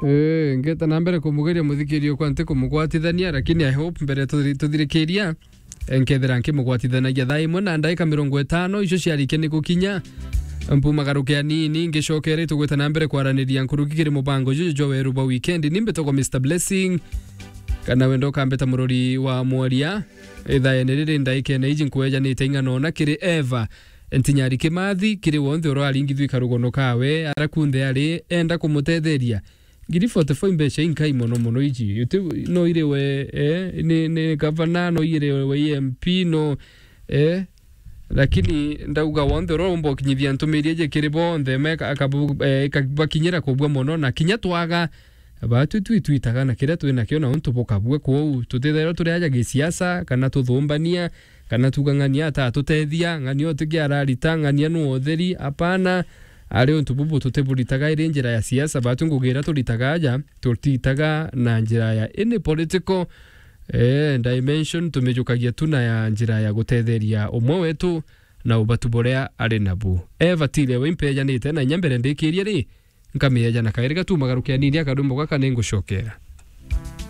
ngeta na mbere kumugeria muthikirio kwante kumugwatithania lakini I hope mbere tuthirikiria nkethera nkimugwatithanagia thaa imwe na ndagika 50 icio ciarike ni gukinya mpumagaruke anini ngicokere tugweta na mbere kwaraniria nkurugikire mubango jujo weru ba weekend nimbe toko Mr Blessing kana wendo kambeta murori wa mwaria ithaye nirire ndaike na iji nkweja ni teingano na kiri Eva entinyari kimathi kiri wonthe oro aringithwi karugono kawe arakunde ari enda kumutetheria ngiri 44 mbeca inkai mono iji no ire we ni governor no ire we MP no lakini ndauga wonthe oro mbo kinyithia ntumirie je kiri bonthe meka akabakinyira kubwa mono na kinya twaga batu twitaga na kira twina kio na untu bokabwe ko tutethero turi aja gisiasa kana tuthumbania kana tugangania ata tutethia nganio tugiararita ngania no otheri apana ari untu bubu tutebulitaga ire njira ya siasa batu ngugira tulitaga aja tutitaga na njira ya any political dimension tumejukagia tuna ya njira ya gutetheria umwe wetu na ubatu borea ari nabu evatile wimpeja ni tena nyambere ndikiria ri nkamieja na kairiga tu magarukia nini akadumbo gaka nengushokera